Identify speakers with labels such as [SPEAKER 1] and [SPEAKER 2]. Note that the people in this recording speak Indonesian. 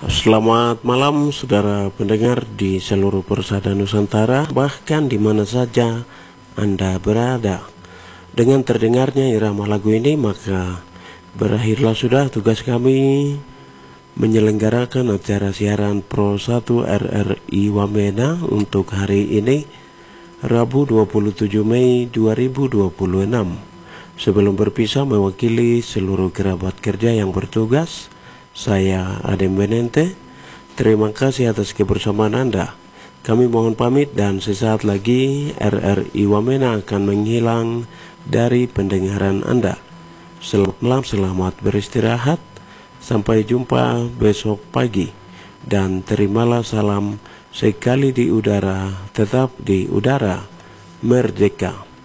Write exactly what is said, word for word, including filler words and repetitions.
[SPEAKER 1] Selamat malam saudara pendengar di seluruh persada Nusantara, bahkan di mana saja Anda berada. Dengan terdengarnya irama lagu ini, maka berakhirlah sudah tugas kami menyelenggarakan acara siaran Pro satu R R I Wamena untuk hari ini, Rabu dua puluh tujuh Mei dua ribu dua puluh enam. Sebelum berpisah, mewakili seluruh kerabat kerja yang bertugas, saya Adem Benente. Terima kasih atas kebersamaan Anda. Kami mohon pamit dan sesaat lagi R R I Wamena akan menghilang dari pendengaran Anda. Selamat malam, selamat beristirahat. Sampai jumpa besok pagi. Dan terimalah salam sekali di udara, tetap di udara. Merdeka.